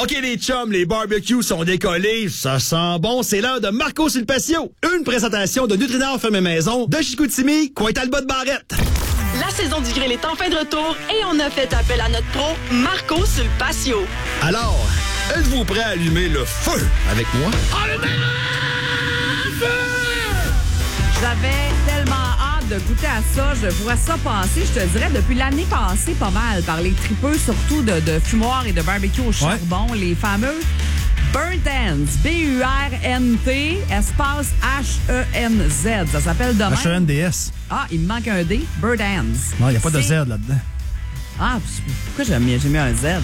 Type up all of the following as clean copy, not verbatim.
OK, les chums, les barbecues sont décollés. Ça sent bon. C'est l'heure de Marco sur le patio. Une présentation de Nutrinor Ferme Maison de Chicoutimi, coin Talbot-Barrette. La saison du grill est enfin de retour et on a fait appel à notre pro, Marco sur le patio. Alors, êtes-vous prêts à allumer le feu avec moi? Allumez le feu! J'avais tellement hâte de goûter à ça. Je vois ça passer, je te dirais, depuis l'année passée, pas mal, par les tripeux, surtout de fumoir et de barbecue au charbon. Les fameux Burnt Ends. B-U-R-N-T, espace H-E-N-Z. Ça s'appelle demain. H-E-N-D-S. Ah, il me manque un D. Burnt Ends. Non, il n'y a pas de Z là-dedans. Ah, pourquoi j'ai mis un Z?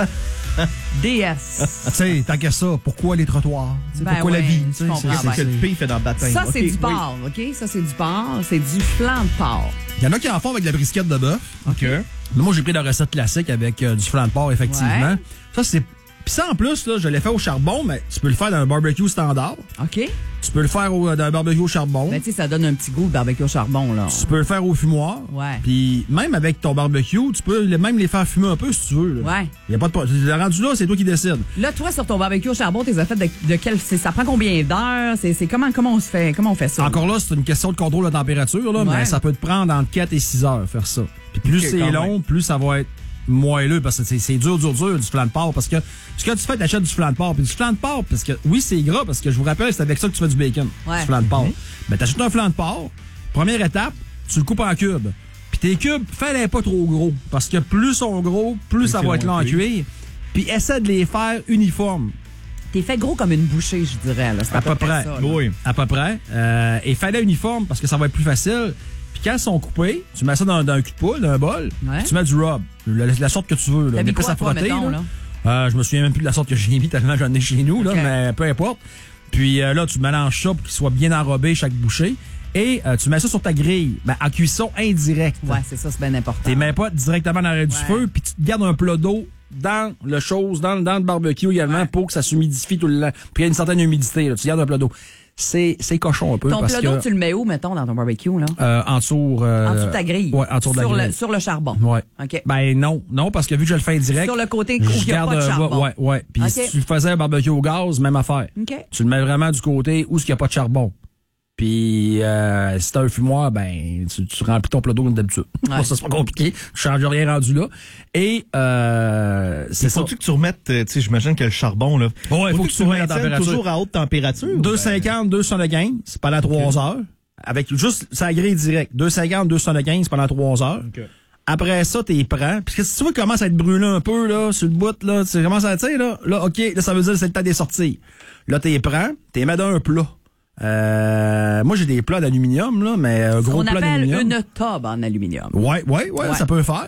DS. Tu sais, tant qu'à ça, pourquoi les trottoirs? Ben pourquoi la ouais, vie? je comprends, C'est que le P fait dans le baptême. Ça, c'est Okay, du porc, OK? Ça, c'est du porc. C'est du flan de porc. Il y en a qui en font avec de la brisquette de bœuf. OK. Moi, j'ai pris la recette classique avec du flan de porc, effectivement. Ouais. Ça, c'est... Puis ça, en plus, là, je l'ai fait au charbon, mais tu peux le faire dans un barbecue standard. OK. Tu peux le faire dans un barbecue au charbon. Ben, tu sais, ça donne un petit goût, le barbecue au charbon, là. Tu peux le faire au fumoir. Ouais. Puis même avec ton barbecue, tu peux même les faire fumer un peu si tu veux. Là. Ouais. Y a pas de rendu là, c'est toi qui décides. Là, toi, sur ton barbecue au charbon, t'es fait de quel... Ça prend combien d'heures? C'est comment on se fait? Comment on fait ça? Encore là, c'est une question de contrôle de température, là, mais ça peut te prendre entre 4 et 6 heures faire ça. Puis plus c'est long, plus ça va être moelleux, parce que c'est dur du flan de porc. Parce que ce que tu fais, t'achètes du flan de porc. Puis du flan de porc, parce que oui, c'est gras, parce que je vous rappelle, c'est avec ça que tu fais du bacon. Ouais. Du flan de porc. Ben, t'achètes un flan de porc. Première étape, tu le coupes en cubes. Puis tes cubes, fais-les pas trop gros. Parce que plus ils sont gros, plus ça va être long à cuire. Puis essaie de les faire uniformes. T'es fait gros comme une bouchée, je dirais. Là. C'est à peu près ça. Oui, à peu près. Et fais-les uniformes parce que ça va être plus facile. Puis quand ils sont coupés, tu mets ça dans un cul de poule, dans un bol. Ouais. Tu mets du rub, la sorte que tu veux. T'as mis quoi, à frotter, mettons, là? Je me souviens même plus de la sorte que j'ai mis tellement j'en ai chez nous, là, mais peu importe. Puis là, tu mélanges ça pour qu'il soit bien enrobé chaque bouchée. Et tu mets ça sur ta grille, à cuisson indirecte. Ouais, c'est ça, c'est bien important. Tu les mets pas directement dans l'arrêt du feu, puis tu te gardes un plat d'eau dans dans le barbecue également pour que ça s'humidifie tout le long. Puis il y a une certaine humidité, là, tu gardes un plat d'eau. C'est cochon un peu. Ton plat d'eau, tu le mets où, mettons, dans ton barbecue, là? En dessous de ta grille? Ouais, en dessous de la grille. Sur le charbon? Ouais. OK. Ben non, parce que vu que je le fais indirect. Sur le côté où il n'y a pas de charbon. Ouais. Puis si tu le faisais un barbecue au gaz, même affaire. OK. Tu le mets vraiment du côté où il n'y a pas de charbon. Puis si t'as un fumoir, ben tu remplis ton plat d'eau comme d'habitude. Ouais. Ça, c'est pas compliqué. Tu changes rien rendu là. Et c'est ça. Faut-tu que tu remettes, tu sais, j'imagine que le charbon, là. Ouais, faut que tu remettes la température. Toujours à haute température. 250, 215 pendant 3 heures. Avec juste sa grille directe. 250, 215 pendant 3 heures. Okay. Après ça, t'es prends. Puis si tu vois qu'il commence à être brûlé un peu, là, sur le bout, là, tu commences à, tu sais, là, OK, là, ça veut dire que c'est le temps des sorties. Là, t'es prends, t'es mets dans un plat. Moi, j'ai des plats d'aluminium, là, mais gros plat d'aluminium. On appelle une tube en aluminium. Ouais, ça peut le faire.